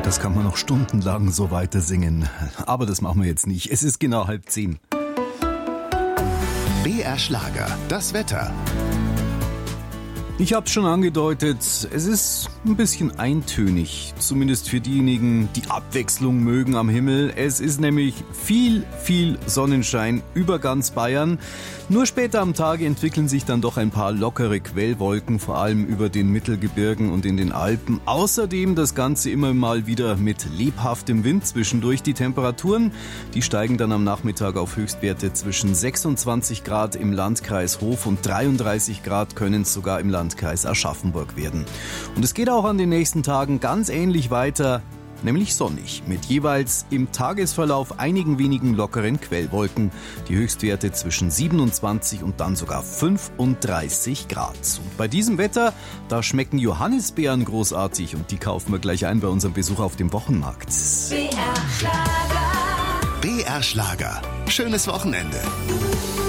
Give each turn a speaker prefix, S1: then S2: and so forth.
S1: Das kann man noch stundenlang so weiter singen. Aber das machen wir jetzt nicht. Es ist genau 9:30.
S2: BR Schlager, das Wetter.
S1: Ich habe es schon angedeutet, es ist ein bisschen eintönig, zumindest für diejenigen, die Abwechslung mögen am Himmel. Es ist nämlich viel Sonnenschein über ganz Bayern. Nur später am Tage entwickeln sich dann doch ein paar lockere Quellwolken, vor allem über den Mittelgebirgen und in den Alpen. Außerdem das Ganze immer mal wieder mit lebhaftem Wind zwischendurch. Die Temperaturen, die steigen dann am Nachmittag auf Höchstwerte zwischen 26 Grad im Landkreis Hof und 33 Grad können es sogar im Landkreis Aschaffenburg werden. Und es geht auch an den nächsten Tagen ganz ähnlich weiter, nämlich sonnig, mit jeweils im Tagesverlauf einigen wenigen lockeren Quellwolken. Die Höchstwerte zwischen 27 und dann sogar 35 Grad. Und bei diesem Wetter, da schmecken Johannisbeeren großartig und die kaufen wir gleich ein bei unserem Besuch auf dem Wochenmarkt.
S2: BR Schlager. Schönes Wochenende.